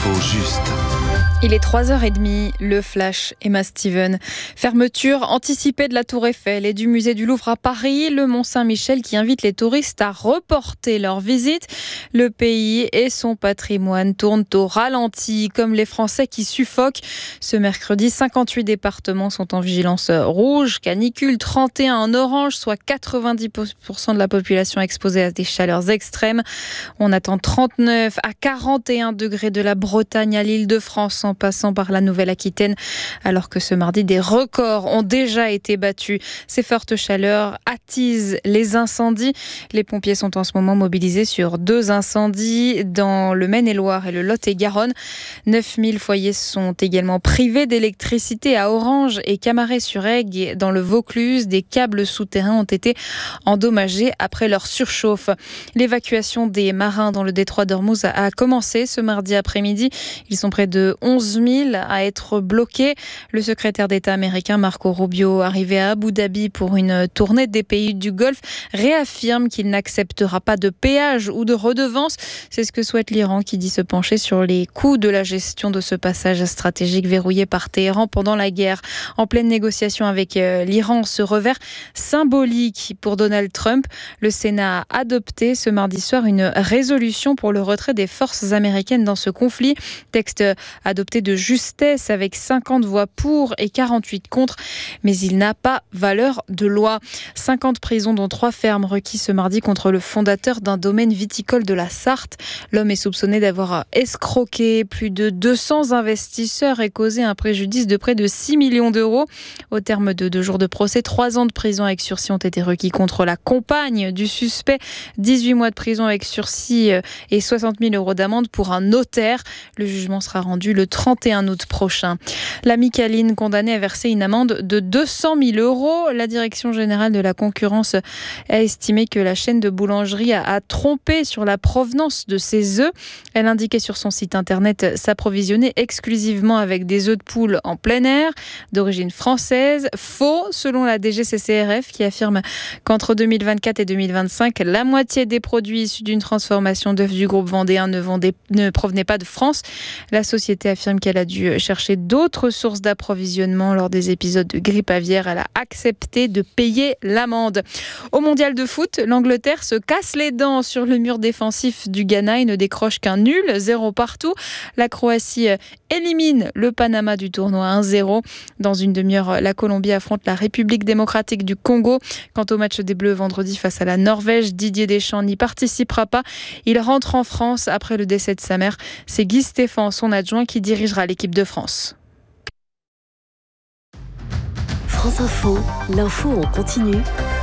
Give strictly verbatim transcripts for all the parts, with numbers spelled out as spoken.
L'info juste. Il est trois heures trente, le flash, Emma Steven. Fermeture anticipée de la Tour Eiffel et du musée du Louvre à Paris. Le Mont-Saint-Michel qui invite les touristes à reporter leur visite. Le pays et son patrimoine tournent au ralenti, comme les Français qui suffoquent. Ce mercredi, cinquante-huit départements sont en vigilance rouge, canicule, trente et un en orange, soit quatre-vingt-dix pour cent de la population exposée à des chaleurs extrêmes. On attend trente-neuf à quarante et un degrés de la Bretagne à l'Île-de-France, en passant par la Nouvelle-Aquitaine, alors que ce mardi, des records ont déjà été battus. Ces fortes chaleurs attisent les incendies. Les pompiers sont en ce moment mobilisés sur deux incendies dans le Maine-et-Loire et le Lot-et-Garonne. neuf mille foyers sont également privés d'électricité à Orange et Camaret-sur-Aigle. Dans le Vaucluse, des câbles souterrains ont été endommagés après leur surchauffe. L'évacuation des marins dans le détroit d'Ormuz a commencé ce mardi après-midi. Ils sont près de onze mille à être bloqués. Le secrétaire d'État américain Marco Rubio, arrivé à Abu Dhabi pour une tournée des pays du Golfe, réaffirme qu'il n'acceptera pas de péage ou de redevance. C'est ce que souhaite l'Iran, qui dit se pencher sur les coûts de la gestion de ce passage stratégique verrouillé par Téhéran pendant la guerre. En pleine négociation avec l'Iran, ce revers symbolique pour Donald Trump, le Sénat a adopté ce mardi soir une résolution pour le retrait des forces américaines dans ce conflit. Texte adopté de justesse avec cinquante voix pour et quarante-huit contre, mais il n'a pas valeur de loi. cinquante prisons dont trois fermes requis ce mardi contre le fondateur d'un domaine viticole de la Sarthe. L'homme est soupçonné d'avoir escroqué plus de deux cents investisseurs et causé un préjudice de près de six millions d'euros. Au terme de deux jours de procès, trois ans de prison avec sursis ont été requis contre la compagne du suspect, dix-huit mois de prison avec sursis et soixante mille euros d'amende pour un notaire. Le jugement sera rendu le trente et un août prochain. La Micaline, condamnée à verser une amende de deux cent mille euros. La Direction générale de la concurrence a estimé que la chaîne de boulangerie a, a trompé sur la provenance de ses œufs. Elle indiquait sur son site internet s'approvisionner exclusivement avec des œufs de poule en plein air, d'origine française. Faux, selon la D G C C R F, qui affirme qu'entre deux mille vingt-quatre et deux mille vingt-cinq, la moitié des produits issus d'une transformation d'œufs du groupe vendéen ne, vendaient, ne provenaient pas de France. La société affirme qu'elle a dû chercher d'autres sources d'approvisionnement lors des épisodes de grippe aviaire. Elle a accepté de payer l'amende. Au mondial de foot, l'Angleterre se casse les dents sur le mur défensif du Ghana et ne décroche qu'un nul, zéro partout. La Croatie élimine le Panama du tournoi un zéro. Dans une demi-heure, la Colombie affronte la République démocratique du Congo. Quant au match des Bleus vendredi face à la Norvège, Didier Deschamps n'y participera pas. Il rentre en France après le décès de sa mère. C'est Guy Stéphane, son adjoint, qui dirigera l'équipe de France. France Info, l'info en continu.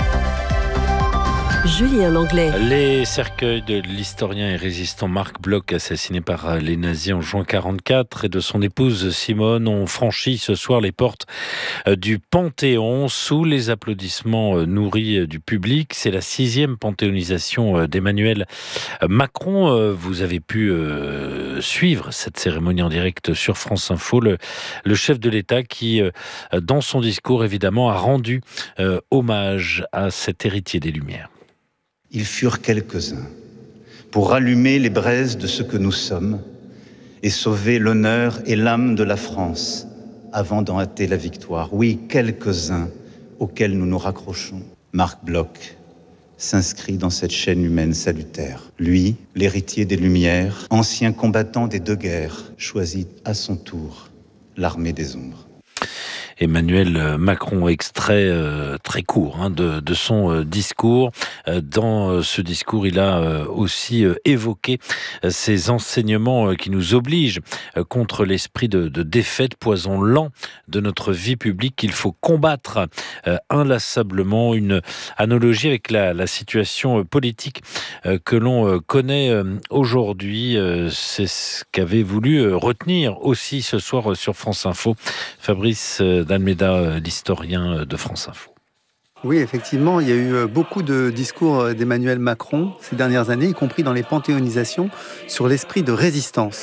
Julien Langlais. Les cercueils de l'historien et résistant Marc Bloch, assassiné par les nazis en juin quarante-quatre, et de son épouse Simone ont franchi ce soir les portes du Panthéon sous les applaudissements nourris du public. C'est la sixième panthéonisation d'Emmanuel Macron. Vous avez pu suivre cette cérémonie en direct sur France Info. Le, le chef de l'État qui, dans son discours, évidemment, a rendu hommage à cet héritier des Lumières. Ils furent quelques-uns pour rallumer les braises de ce que nous sommes et sauver l'honneur et l'âme de la France avant d'en hâter la victoire. Oui, quelques-uns auxquels nous nous raccrochons. Marc Bloch s'inscrit dans cette chaîne humaine salutaire. Lui, l'héritier des Lumières, ancien combattant des deux guerres, choisit à son tour l'armée des ombres. Emmanuel Macron, extrait euh, très court hein, de, de son euh, discours. Euh, dans euh, ce discours, il a euh, aussi euh, évoqué euh, ces enseignements euh, qui nous obligent euh, contre l'esprit de, de défaite, poison lent de notre vie publique, qu'il faut combattre euh, inlassablement. Une analogie avec la, la situation euh, politique euh, que l'on euh, connaît euh, aujourd'hui. Euh, c'est ce qu'avait voulu euh, retenir aussi ce soir euh, sur France Info Fabrice euh, d'Almeida, l'historien de France Info. Oui, effectivement, il y a eu beaucoup de discours d'Emmanuel Macron ces dernières années, y compris dans les panthéonisations, sur l'esprit de résistance.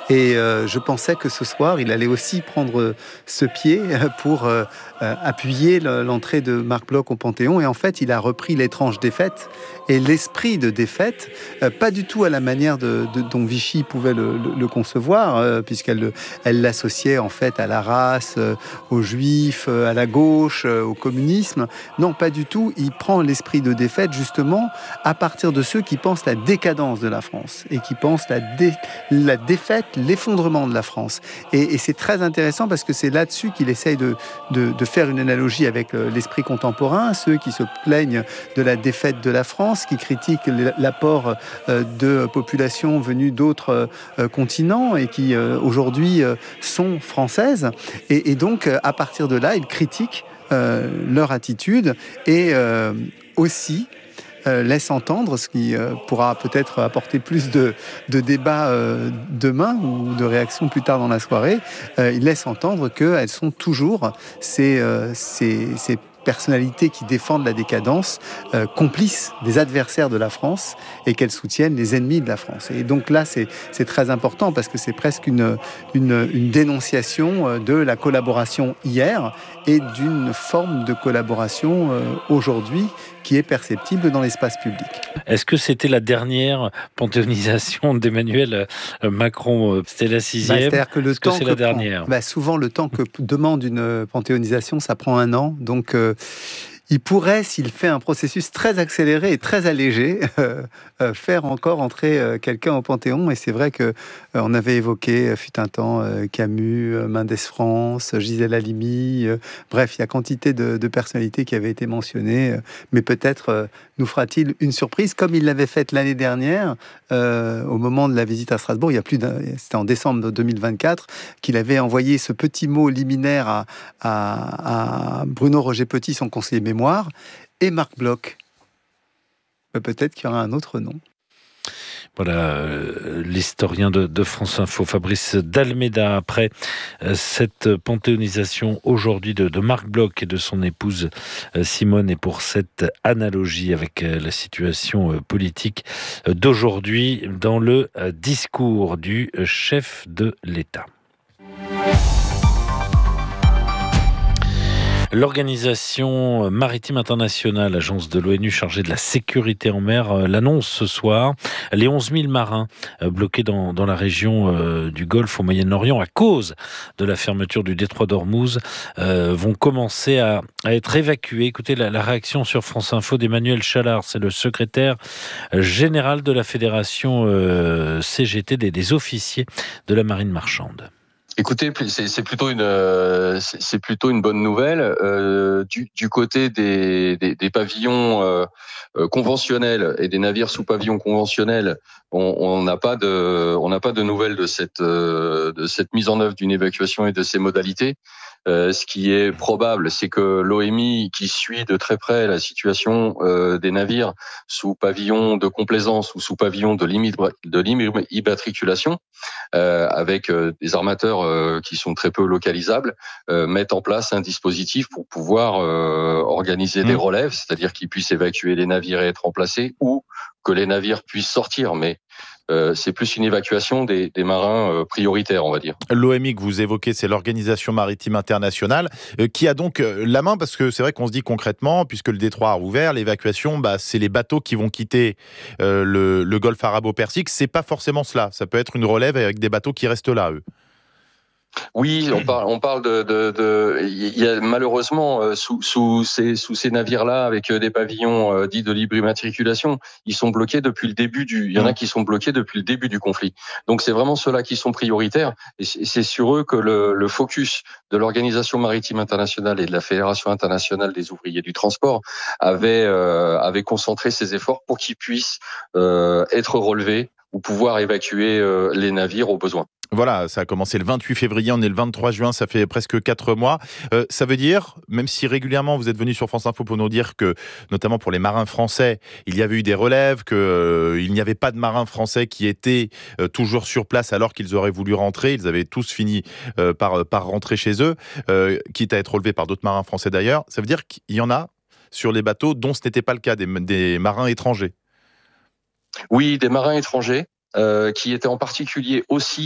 Et euh, je pensais que ce soir, il allait aussi prendre ce pied pour euh, euh, appuyer l'entrée de Marc Bloch au Panthéon. Et en fait, il a repris l'étrange défaite et l'esprit de défaite, euh, pas du tout à la manière de, de, dont Vichy pouvait le, le, le concevoir, euh, puisqu'elle elle l'associait en fait à la race, euh, aux juifs, euh, à la gauche, euh, au communisme. Non, pas du tout. Il prend l'esprit de défaite justement à partir de ceux qui pensent la décadence de la France et qui pensent la, dé, la défaite, l'effondrement de la France. Et, et c'est très intéressant parce que c'est là-dessus qu'il essaye de, de, de faire une analogie avec l'esprit contemporain, ceux qui se plaignent de la défaite de la France, qui critiquent l'apport de populations venues d'autres continents et qui aujourd'hui sont françaises. Et, et donc, à partir de là, ils critiquent euh, leur attitude et euh, aussi Euh, laisse entendre, ce qui euh, pourra peut-être apporter plus de, de débats euh, demain ou de réactions plus tard dans la soirée, euh, il laisse entendre qu'elles sont toujours ces, euh, ces, ces personnalités qui défendent la décadence, euh, complices des adversaires de la France et qu'elles soutiennent les ennemis de la France. Et donc là, c'est, c'est très important parce que c'est presque une, une, une dénonciation de la collaboration hier et d'une forme de collaboration euh, aujourd'hui qui est perceptible dans l'espace public. Est-ce que c'était la dernière panthéonisation d'Emmanuel Macron? C'était la sixième. Bah, c'est-à-dire que le Est-ce temps que c'est que la prend, dernière bah, souvent, le temps que demande une panthéonisation, ça prend un an. Donc, euh, il pourrait, s'il fait un processus très accéléré et très allégé, euh, euh, faire encore entrer euh, quelqu'un au Panthéon. Et c'est vrai que euh, on avait évoqué, euh, fut un temps, euh, Camus, euh, Mendès France, Gisèle Halimi. Euh, bref, il y a quantité de, de personnalités qui avaient été mentionnées. Euh, mais peut-être euh, nous fera-t-il une surprise, comme il l'avait faite l'année dernière, euh, au moment de la visite à Strasbourg. Il y a plus d'un, c'était en décembre deux mille vingt-quatre, qu'il avait envoyé ce petit mot liminaire à, à, à Bruno Roger Petit, son conseiller mémoire, et Marc Bloch. Peut-être qu'il y aura un autre nom. Voilà, euh, l'historien de, de France Info, Fabrice Dalméda, après euh, cette panthéonisation aujourd'hui de, de Marc Bloch et de son épouse euh, Simone, et pour cette analogie avec euh, la situation euh, politique euh, d'aujourd'hui dans le euh, discours du euh, chef de l'État. L'Organisation maritime internationale, agence de l'ONU chargée de la sécurité en mer, l'annonce ce soir. Les onze mille marins bloqués dans, dans la région euh, du Golfe au Moyen-Orient à cause de la fermeture du détroit d'Ormuz euh, vont commencer à, à être évacués. Écoutez la, la réaction sur France Info d'Emmanuel Chalard, c'est le secrétaire général de la Fédération euh, C G T des, des officiers de la marine marchande. Écoutez, c'est, c'est plutôt une, c'est, c'est plutôt une bonne nouvelle euh, du, du côté des, des, des pavillons euh, conventionnels et des navires sous pavillon conventionnels. On n'a pas de, on n'a pas de nouvelles de cette, de cette mise en œuvre d'une évacuation et de ses modalités. Euh, ce qui est probable, c'est que l'O M I, qui suit de très près la situation euh, des navires sous pavillon de complaisance ou sous pavillon de l'immatriculation, euh, avec euh, des armateurs euh, qui sont très peu localisables, euh, mettent en place un dispositif pour pouvoir euh, organiser mmh. des relèves, c'est-à-dire qu'ils puissent évacuer les navires et être remplacés, ou que les navires puissent sortir, mais Euh, c'est plus une évacuation des, des marins euh, prioritaires, on va dire. L'O M I que vous évoquez, c'est l'Organisation maritime internationale, euh, qui a donc euh, la main, parce que c'est vrai qu'on se dit concrètement, puisque le détroit a rouvert, l'évacuation, bah, c'est les bateaux qui vont quitter euh, le, le golfe arabo-persique. C'est pas forcément cela. Ça peut être une relève avec des bateaux qui restent là, eux. Oui, on parle, on parle de, de, de, il y a malheureusement euh, sous, sous ces, sous ces navires-là avec euh, des pavillons euh, dits de libre immatriculation, ils sont bloqués depuis le début du, il y en a qui sont bloqués depuis le début du conflit. Donc c'est vraiment ceux-là qui sont prioritaires et c'est sur eux que le, le focus de l'Organisation maritime internationale et de la Fédération internationale des ouvriers du transport avait, euh, avait concentré ses efforts pour qu'ils puissent euh, être relevés ou pouvoir évacuer euh, les navires au besoin. Voilà, ça a commencé le vingt-huit février, on est le vingt-trois juin, ça fait presque quatre mois. Euh, ça veut dire, même si régulièrement vous êtes venu sur France Info pour nous dire que, notamment pour les marins français, il y avait eu des relèves, qu'il euh, n'y avait pas de marins français qui étaient euh, toujours sur place alors qu'ils auraient voulu rentrer, ils avaient tous fini euh, par, par rentrer chez eux, euh, quitte à être relevés par d'autres marins français d'ailleurs. Ça veut dire qu'il y en a sur les bateaux dont ce n'était pas le cas, des, des marins étrangers. Oui, des marins étrangers, euh, qui étaient en particulier aussi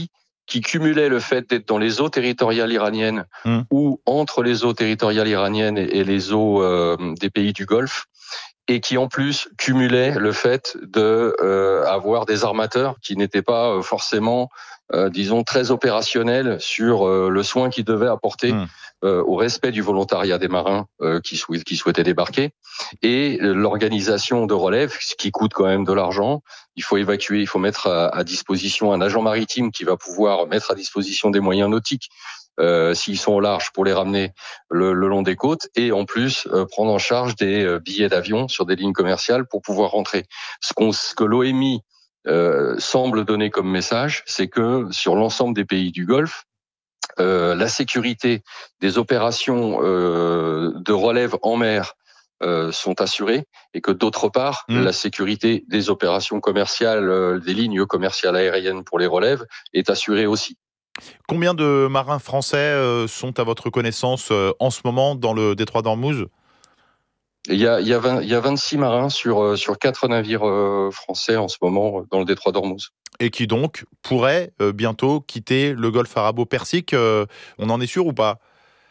qui cumulait le fait d'être dans les eaux territoriales iraniennes mmh. ou entre les eaux territoriales iraniennes et, et les eaux euh, des pays du Golfe, et qui en plus cumulait le fait de euh, avoir des armateurs qui n'étaient pas euh, forcément, euh, disons, très opérationnels sur euh, le soin qu'ils devaient apporter mmh. euh, au respect du volontariat des marins euh, qui, sou- qui souhaitaient débarquer, et euh, l'organisation de relève, ce qui coûte quand même de l'argent. Il faut évacuer, il faut mettre à, à disposition un agent maritime qui va pouvoir mettre à disposition des moyens nautiques Euh, s'ils sont au large pour les ramener le, le long des côtes, et en plus euh, prendre en charge des euh, billets d'avion sur des lignes commerciales pour pouvoir rentrer. Ce, qu'on, ce que l'O M I euh, semble donner comme message, c'est que sur l'ensemble des pays du Golfe, euh, la sécurité des opérations euh, de relève en mer euh, sont assurées, et que d'autre part, mmh. la sécurité des opérations commerciales, euh, des lignes commerciales aériennes pour les relèves est assurée aussi. Combien de marins français euh, sont à votre connaissance euh, en ce moment dans le détroit d'Ormuz ? Il y a, il y a, vingt, il y a vingt-six marins sur, sur quatre navires euh, français en ce moment dans le détroit d'Ormuz. Et qui donc pourraient euh, bientôt quitter le golfe arabo-persique. Euh, on en est sûr ou pas ?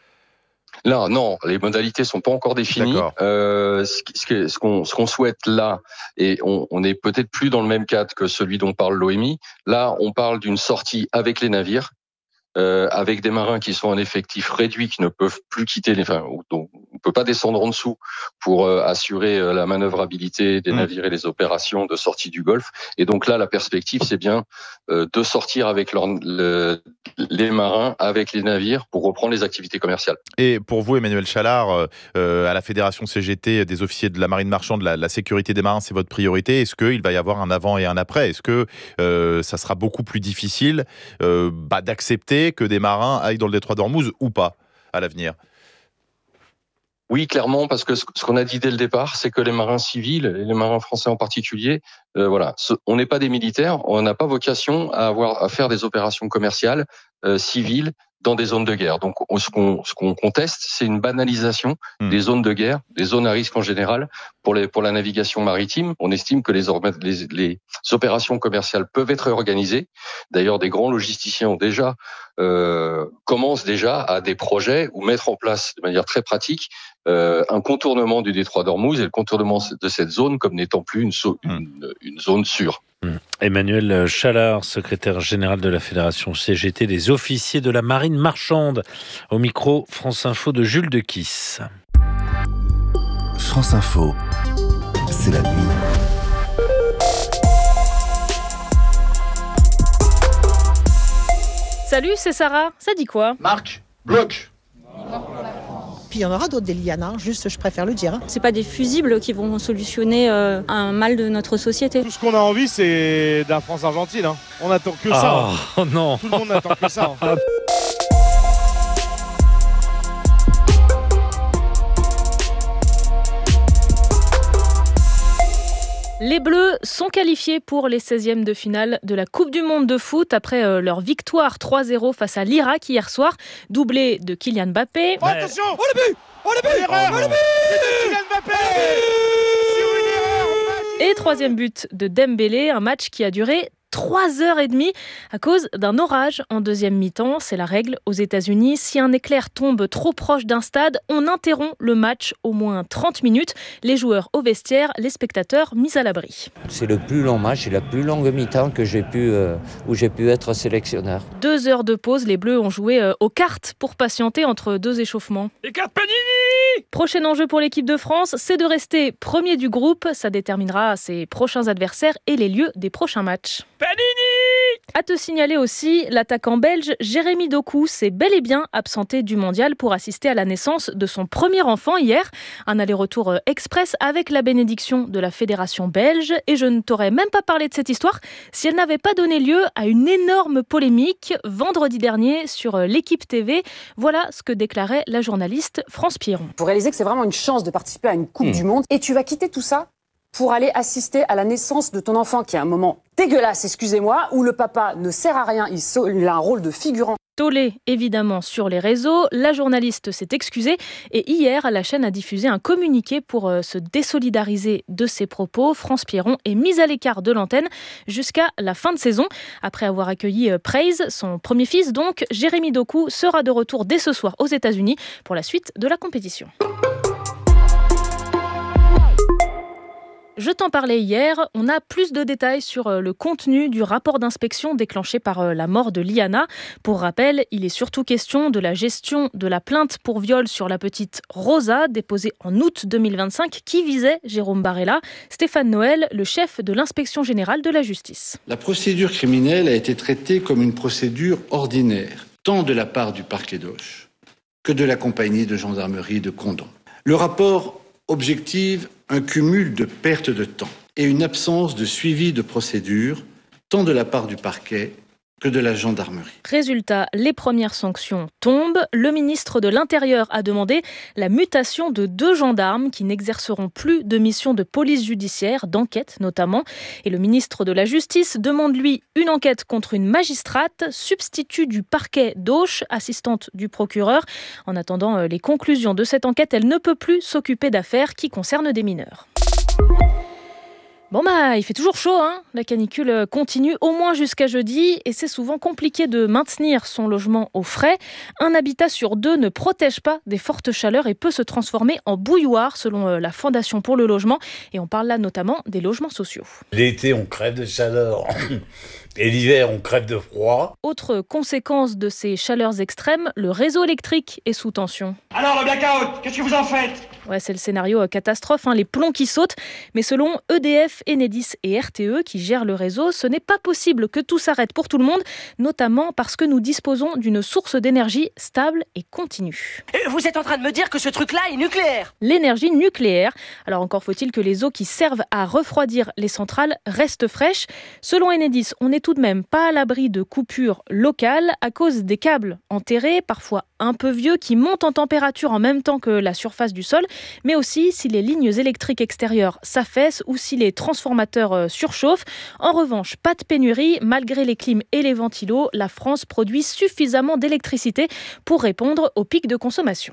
Là, non, les modalités sont pas encore définies. Euh, ce, ce, ce, qu'on, ce qu'on souhaite là, et on, on est peut-être plus dans le même cadre que celui dont parle l'O M I. Là, on parle d'une sortie avec les navires, euh, avec des marins qui sont en effectif réduit, qui ne peuvent plus quitter les. Enfin, on ne peut pas descendre en dessous pour euh, assurer euh, la manœuvrabilité des mmh. navires et les opérations de sortie du Golfe. Et donc là, la perspective, c'est bien euh, de sortir avec leur, le, les marins, avec les navires, pour reprendre les activités commerciales. Et pour vous, Emmanuel Chalard, euh, à la Fédération C G T des officiers de la marine marchande, la, la sécurité des marins, c'est votre priorité. Est-ce qu'il va y avoir un avant et un après ? Est-ce que euh, ça sera beaucoup plus difficile euh, bah, d'accepter que des marins aillent dans le détroit d'Ormuz ou pas à l'avenir ? Oui, clairement, parce que ce qu'on a dit dès le départ, c'est que les marins civils, et les marins français en particulier, euh, voilà, ce, on n'est pas des militaires, on n'a pas vocation à avoir à faire des opérations commerciales euh, civiles dans des zones de guerre. Donc, ce qu'on, ce qu'on conteste, c'est une banalisation mmh. des zones de guerre, des zones à risque en général, pour les, pour la navigation maritime. On estime que les, les, les opérations commerciales peuvent être organisées. D'ailleurs, des grands logisticiens ont déjà, euh, commencent déjà à des projets ou mettre en place de manière très pratique euh, un contournement du détroit d'Ormuz et le contournement de cette zone comme n'étant plus une, so- mmh. une, une zone sûre. Emmanuel Chalard, secrétaire général de la Fédération C G T des officiers de la marine marchande, au micro France Info de Jules Dequisse. France Info, c'est la nuit. Salut, c'est Sarah. Ça dit quoi ? Marc, bloc. Puis il y en aura d'autres, des lianes, hein. Juste je préfère le dire. Hein. C'est pas des fusibles qui vont solutionner euh, un mal de notre société. Tout ce qu'on a envie, c'est d'un France-Argentine. Hein. On attend que ça. Oh, hein. oh non. Tout le monde n'attend que ça. Hein. Les Bleus sont qualifiés pour les seizièmes de finale de la Coupe du Monde de foot après euh, leur victoire trois zéro face à l'Irak hier soir, doublé de Kylian Mbappé. Oh, attention, oh le but, oh le but, l'erreur, oh, le but, Kylian Mbappé. Et troisième but de Dembélé, un match qui a duré trois heures trente à cause d'un orage en deuxième mi-temps. C'est la règle aux États-Unis. Si un éclair tombe trop proche d'un stade, on interrompt le match au moins trente minutes. Les joueurs au vestiaire, les spectateurs mis à l'abri. C'est le plus long match et la plus longue mi-temps que j'ai pu, euh, où j'ai pu être sélectionneur. Deux heures de pause, les Bleus ont joué euh, aux cartes pour patienter entre deux échauffements. Les cartes Panini! Prochain enjeu pour l'équipe de France, c'est de rester premier du groupe. Ça déterminera ses prochains adversaires et les lieux des prochains matchs. Panini! À te signaler aussi, l'attaquant belge Jérémy Doku s'est bel et bien absenté du mondial pour assister à la naissance de son premier enfant hier. Un aller-retour express avec la bénédiction de la fédération belge. Et je ne t'aurais même pas parlé de cette histoire si elle n'avait pas donné lieu à une énorme polémique vendredi dernier sur l'Équipe T V. Voilà ce que déclarait la journaliste France Piron. Pour réaliser que c'est vraiment une chance de participer à une Coupe mmh. du Monde et tu vas quitter tout ça pour aller assister à la naissance de ton enfant, qui est un moment dégueulasse, excusez-moi, où le papa ne sert à rien, il, so- il a un rôle de figurant. tollé évidemment sur les réseaux. La journaliste s'est excusée et hier, la chaîne a diffusé un communiqué pour se désolidariser de ses propos. France Pierron est mise à l'écart de l'antenne jusqu'à la fin de saison. Après avoir accueilli Praise, son premier fils donc, Jérémy Doku sera de retour dès ce soir aux États-Unis pour la suite de la compétition. Je t'en parlais hier, on a plus de détails sur le contenu du rapport d'inspection déclenché par la mort de Liana. Pour rappel, il est surtout question de la gestion de la plainte pour viol sur la petite Rosa, déposée en août deux mille vingt-cinq, qui visait Jérôme Barella. Stéphane Noël, le chef de l'inspection générale de la justice. La procédure criminelle a été traitée comme une procédure ordinaire, tant de la part du parquet d'Auch que de la compagnie de gendarmerie de Condom. Le rapport objective un cumul de pertes de temps et une absence de suivi de procédure, tant de la part du parquet que de la gendarmerie. Résultat, les premières sanctions tombent. Le ministre de l'Intérieur a demandé la mutation de deux gendarmes qui n'exerceront plus de mission de police judiciaire, d'enquête notamment. Et le ministre de la Justice demande lui une enquête contre une magistrate, substitut du parquet d'Auch, assistante du procureur. En attendant les conclusions de cette enquête, elle ne peut plus s'occuper d'affaires qui concernent des mineurs. Bon bah, il fait toujours chaud, hein. La canicule continue au moins jusqu'à jeudi et c'est souvent compliqué de maintenir son logement au frais. Un habitat sur deux ne protège pas des fortes chaleurs et peut se transformer en bouilloire selon la Fondation pour le logement. Et on parle là notamment des logements sociaux. L'été, on crève de chaleur. Et l'hiver, on crève de froid. Autre conséquence de ces chaleurs extrêmes, le réseau électrique est sous tension. Alors, le blackout, qu'est-ce que vous en faites ? Ouais, c'est le scénario catastrophe, hein, les plombs qui sautent. Mais selon E D F, Enedis et R T E qui gèrent le réseau, ce n'est pas possible que tout s'arrête pour tout le monde, notamment parce que nous disposons d'une source d'énergie stable et continue. Vous êtes en train de me dire que ce truc-là est nucléaire ? L'énergie nucléaire. Alors encore faut-il que les eaux qui servent à refroidir les centrales restent fraîches. Selon Enedis, on n'est tout de même pas à l'abri de coupures locales à cause des câbles enterrés, parfois un peu vieux, qui montent en température en même temps que la surface du sol, mais aussi si les lignes électriques extérieures s'affaissent ou si les transformateurs surchauffent. En revanche, pas de pénurie, malgré les clims et les ventilos, la France produit suffisamment d'électricité pour répondre aux pics de consommation.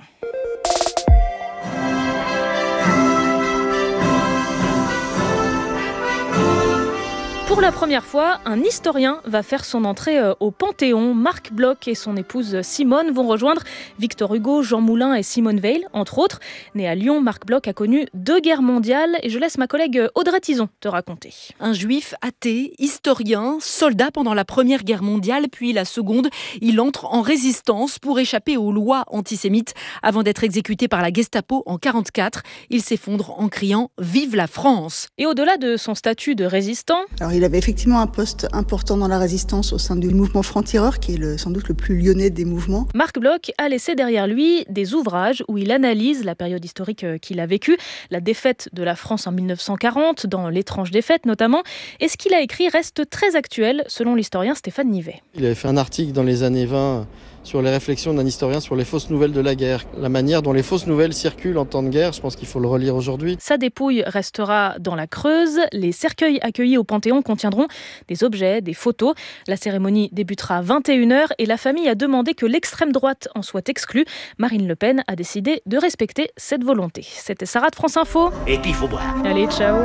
Pour la première fois, un historien va faire son entrée au Panthéon. Marc Bloch et son épouse Simone vont rejoindre Victor Hugo, Jean Moulin et Simone Veil, entre autres. Né à Lyon, Marc Bloch a connu deux guerres mondiales et je laisse ma collègue Audrey Tison te raconter. Un juif athée, historien, soldat pendant la Première Guerre mondiale puis la Seconde. Il entre en résistance pour échapper aux lois antisémites avant d'être exécuté par la Gestapo en quarante-quatre. Il s'effondre en criant « Vive la France !» Et au-delà de son statut de résistant... Alors, il avait effectivement un poste important dans la résistance au sein du mouvement franc-tireur, qui est le, sans doute le plus lyonnais des mouvements. Marc Bloch a laissé derrière lui des ouvrages où il analyse la période historique qu'il a vécue, la défaite de la France en mille neuf cent quarante, dans L'étrange défaite notamment. Et ce qu'il a écrit reste très actuel, selon l'historien Stéphane Nivet. Il avait fait un article dans les années vingt sur les réflexions d'un historien sur les fausses nouvelles de la guerre. La manière dont les fausses nouvelles circulent en temps de guerre, je pense qu'il faut le relire aujourd'hui. Sa dépouille restera dans la Creuse. Les cercueils accueillis au Panthéon contiendront des objets, des photos. La cérémonie débutera à vingt et une heures et la famille a demandé que l'extrême droite en soit exclue. Marine Le Pen a décidé de respecter cette volonté. C'était Sarah de France Info. Et puis il faut boire. Allez, ciao.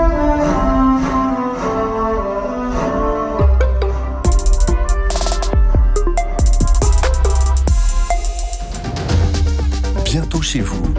Bientôt chez vous.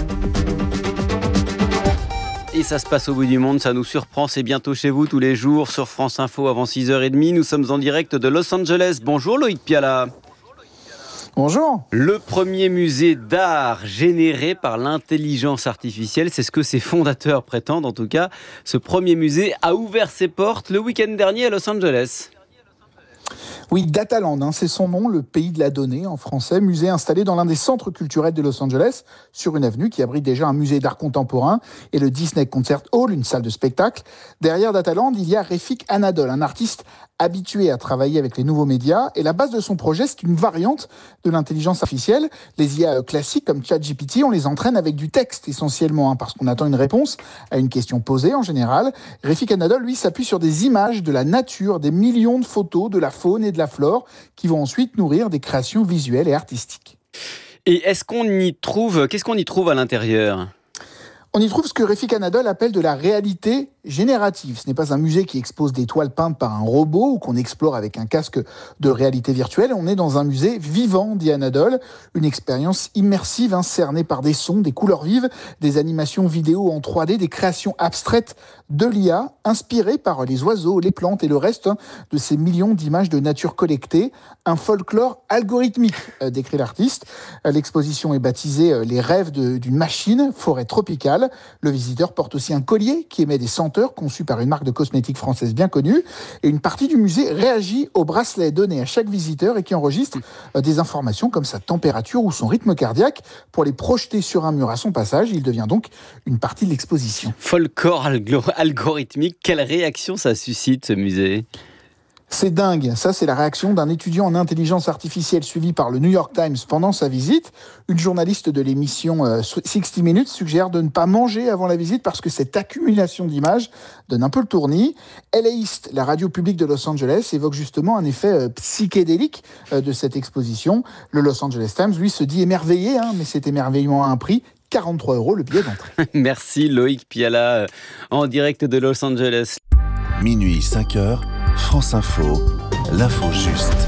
Et ça se passe au bout du monde, ça nous surprend, c'est bientôt chez vous tous les jours sur France Info avant six heures trente. Nous sommes en direct de Los Angeles. Bonjour Loïc Piala. Bonjour. Le premier musée d'art généré par l'intelligence artificielle, c'est ce que ses fondateurs prétendent en tout cas. Ce premier musée a ouvert ses portes le week-end dernier à Los Angeles. Oui, Dataland, hein, c'est son nom, le pays de la donnée en français, musée installé dans l'un des centres culturels de Los Angeles, sur une avenue qui abrite déjà un musée d'art contemporain et le Disney Concert Hall, une salle de spectacle. Derrière Dataland, il y a Refik Anadol, un artiste habitué à travailler avec les nouveaux médias. Et la base de son projet, c'est une variante de l'intelligence artificielle. Les I A classiques comme ChatGPT, on les entraîne avec du texte essentiellement, hein, parce qu'on attend une réponse à une question posée en général. Refik Anadol, lui, s'appuie sur des images de la nature, des millions de photos de la faune et de la flore qui vont ensuite nourrir des créations visuelles et artistiques. Et est-ce qu'on y trouve, qu'est-ce qu'on y trouve à l'intérieur ? On y trouve ce que Refik Anadol appelle de la réalité générative. Ce n'est pas un musée qui expose des toiles peintes par un robot ou qu'on explore avec un casque de réalité virtuelle. On est dans un musée vivant, dit Anadol. Une expérience immersive, hein, cernée par des sons, des couleurs vives, des animations vidéo en trois D, des créations abstraites de l'I A, inspirées par les oiseaux, les plantes et le reste hein, de ces millions d'images de nature collectées. Un folklore algorithmique, euh, décrit l'artiste. L'exposition est baptisée euh, « Les rêves de, d'une machine, forêt tropicale ». Le visiteur porte aussi un collier qui émet des senteurs conçu par une marque de cosmétiques française bien connue. Et une partie du musée réagit aux bracelets donnés à chaque visiteur et qui enregistre euh, des informations comme sa température ou son rythme cardiaque pour les projeter sur un mur à son passage. Il devient donc une partie de l'exposition. Folklore algorithmique, quelle réaction ça suscite ce musée ? C'est dingue, ça c'est la réaction d'un étudiant en intelligence artificielle suivi par le New York Times pendant sa visite. Une journaliste de l'émission sixty minutes suggère de ne pas manger avant la visite parce que cette accumulation d'images donne un peu le tournis. L A East, la radio publique de Los Angeles, évoque justement un effet psychédélique de cette exposition. Le Los Angeles Times, lui, se dit émerveillé, hein, mais cet émerveillement a un prix. quarante-trois euros le billet d'entrée. Merci Loïc Piala, en direct de Los Angeles. Minuit cinq heures, France Info, l'info juste.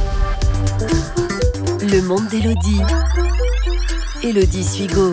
Le monde d'Élodie. Élodie Suigo.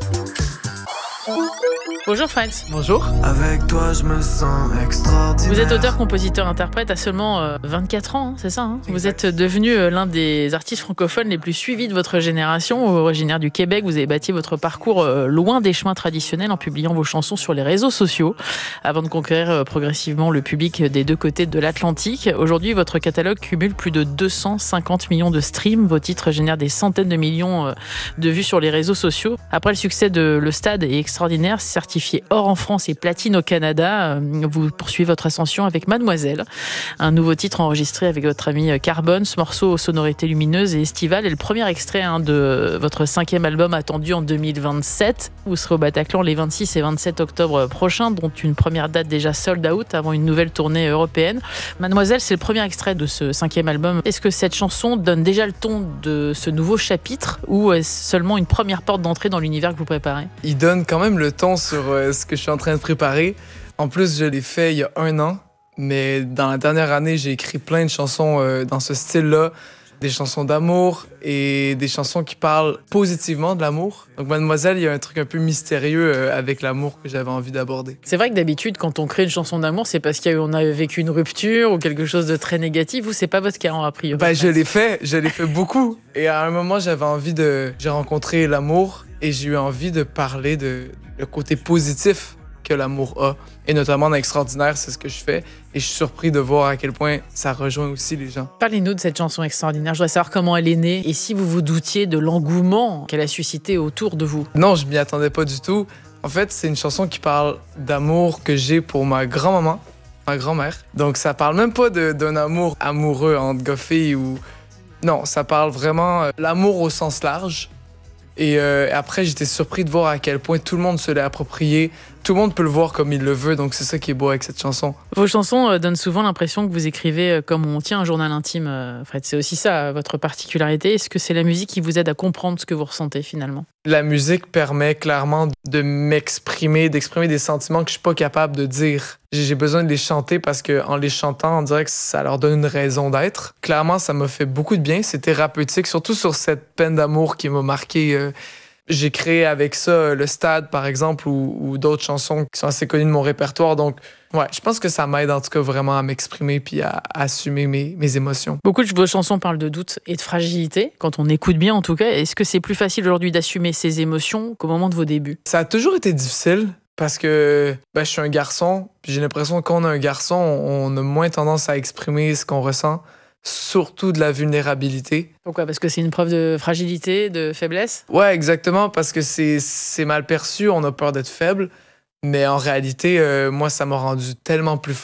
Bonjour Fred. Bonjour. Avec toi, je me sens extraordinaire. Vous êtes auteur, compositeur, interprète à seulement euh, vingt-quatre ans, hein, c'est ça hein Vous êtes devenu euh, l'un des artistes francophones les plus suivis de votre génération. Originaire du Québec, vous avez bâti votre parcours euh, loin des chemins traditionnels en publiant vos chansons sur les réseaux sociaux avant de conquérir euh, progressivement le public des deux côtés de l'Atlantique. Aujourd'hui, votre catalogue cumule plus de deux cent cinquante millions de streams. Vos titres génèrent des centaines de millions euh, de vues sur les réseaux sociaux. Après le succès de Le Stade et Extraordinaire, certifié or en France et platine au Canada, vous poursuivez votre ascension avec Mademoiselle, un nouveau titre enregistré avec votre ami Carbone. Ce morceau aux sonorités lumineuses et estivales est le premier extrait hein, de votre cinquième album attendu en deux mille vingt-sept. Vous serez au Bataclan les vingt-six et vingt-sept octobre prochains, dont une première date déjà sold out avant une nouvelle tournée européenne. Mademoiselle, c'est le premier extrait de ce cinquième album. Est-ce que cette chanson donne déjà le ton de ce nouveau chapitre ou est-ce seulement une première porte d'entrée dans l'univers que vous préparez ? Il donne quand même le ton sur euh, ce que je suis en train de préparer. En plus, je l'ai fait il y a un an, mais dans la dernière année, j'ai écrit plein de chansons euh, dans ce style-là. Des chansons d'amour et des chansons qui parlent positivement de l'amour. Donc Mademoiselle, il y a un truc un peu mystérieux euh, avec l'amour que j'avais envie d'aborder. C'est vrai que d'habitude, quand on crée une chanson d'amour, c'est parce qu'on a vécu une rupture ou quelque chose de très négatif. Vous, c'est pas votre cas, a priori. Ben, je l'ai fait, je l'ai fait beaucoup. Et à un moment, j'avais envie de... J'ai rencontré l'amour et j'ai eu envie de parler de le côté positif que l'amour a. Et notamment dans Extraordinaire, c'est ce que je fais. Et je suis surpris de voir à quel point ça rejoint aussi les gens. Parlez-nous de cette chanson Extraordinaire. Je voudrais savoir comment elle est née et si vous vous doutiez de l'engouement qu'elle a suscité autour de vous. Non, je m'y attendais pas du tout. En fait, c'est une chanson qui parle d'amour que j'ai pour ma grand-maman, ma grand-mère. Donc ça parle même pas de, d'un amour amoureux entre gars-filles ou... Non, ça parle vraiment de l'amour au sens large. Et euh, après, j'étais surpris de voir à quel point tout le monde se l'est approprié. Tout le monde peut le voir comme il le veut, donc c'est ça qui est beau avec cette chanson. Vos chansons euh, donnent souvent l'impression que vous écrivez euh, comme on tient un journal intime, euh, Fred. C'est aussi ça, votre particularité. Est-ce que c'est la musique qui vous aide à comprendre ce que vous ressentez finalement ? La musique permet clairement de m'exprimer, d'exprimer des sentiments que je suis pas capable de dire. J'ai besoin de les chanter parce qu'en les chantant, on dirait que ça leur donne une raison d'être. Clairement, ça m'a fait beaucoup de bien. C'est thérapeutique, surtout sur cette peine d'amour qui m'a marqué. Euh, J'ai créé avec ça Le Stade, par exemple, ou, ou d'autres chansons qui sont assez connues de mon répertoire. Donc, ouais, je pense que ça m'aide en tout cas vraiment à m'exprimer puis à, à assumer mes, mes émotions. Beaucoup de vos chansons parlent de doute et de fragilité, quand on écoute bien en tout cas. Est-ce que c'est plus facile aujourd'hui d'assumer ces émotions qu'au moment de vos débuts ? Ça a toujours été difficile parce que ben, je suis un garçon. Puis j'ai l'impression que quand on est un garçon, on a moins tendance à exprimer ce qu'on ressent. Surtout de la vulnérabilité. Pourquoi ? Parce que c'est une preuve de fragilité, de faiblesse ? Ouais, exactement, parce que c'est, c'est mal perçu, on a peur d'être faible, mais en réalité, euh, moi, ça m'a rendu tellement plus fort.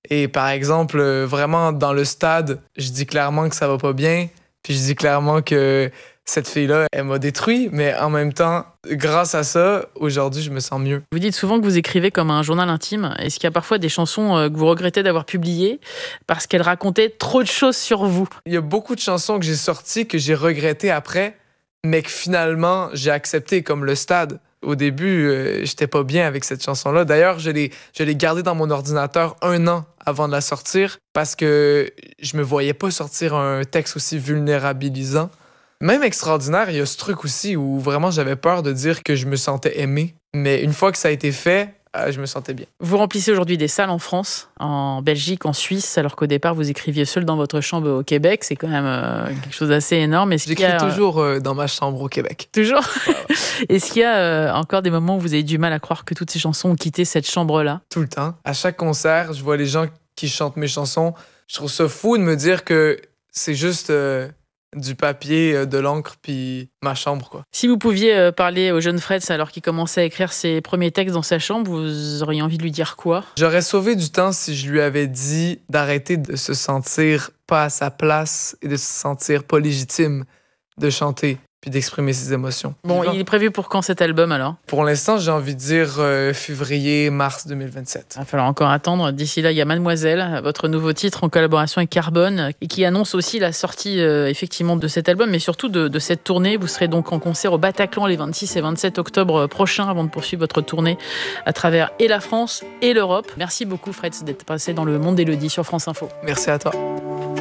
Et par exemple, vraiment dans le stade, je dis clairement que ça va pas bien, puis je dis clairement que cette fille-là, elle m'a détruit, mais en même temps, grâce à ça, aujourd'hui, je me sens mieux. Vous dites souvent que vous écrivez comme un journal intime. Est-ce qu'il y a parfois des chansons que vous regrettez d'avoir publiées parce qu'elles racontaient trop de choses sur vous? Il y a beaucoup de chansons que j'ai sorties que j'ai regrettées après, mais que finalement, j'ai accepté, comme Le Stade. Au début, euh, j'étais pas bien avec cette chanson-là. D'ailleurs, je l'ai, je l'ai gardée dans mon ordinateur un an avant de la sortir parce que je me voyais pas sortir un texte aussi vulnérabilisant. Même Extraordinaire, il y a ce truc aussi où vraiment j'avais peur de dire que je me sentais aimé. Mais une fois que ça a été fait, euh, je me sentais bien. Vous remplissez aujourd'hui des salles en France, en Belgique, en Suisse, alors qu'au départ vous écriviez seul dans votre chambre au Québec. C'est quand même euh, quelque chose d'assez énorme. Est-ce J'écris qu'il y a, toujours euh, dans ma chambre au Québec. Toujours. Est-ce qu'il y a euh, encore des moments où vous avez du mal à croire que toutes ces chansons ont quitté cette chambre-là? Tout le temps. À chaque concert, je vois les gens qui chantent mes chansons. Je trouve ça fou de me dire que c'est juste... Euh, du papier, de l'encre, puis ma chambre, quoi. Si vous pouviez parler au jeune Fred alors qu'il commençait à écrire ses premiers textes dans sa chambre, vous auriez envie de lui dire quoi? J'aurais sauvé du temps si je lui avais dit d'arrêter de se sentir pas à sa place et de se sentir pas légitime de chanter puis d'exprimer ses émotions. Bon, il est prévu pour quand cet album alors? Pour l'instant, j'ai envie de dire euh, février, mars deux mille vingt-sept. Il va falloir encore attendre. D'ici là, il y a Mademoiselle, votre nouveau titre en collaboration avec Carbone, et qui annonce aussi la sortie euh, effectivement de cet album, mais surtout de, de cette tournée. Vous serez donc en concert au Bataclan les vingt-six et vingt-sept octobre prochains avant de poursuivre votre tournée à travers et la France et l'Europe. Merci beaucoup Fred d'être passé dans le Monde d'Élodie sur France Info. Merci à toi.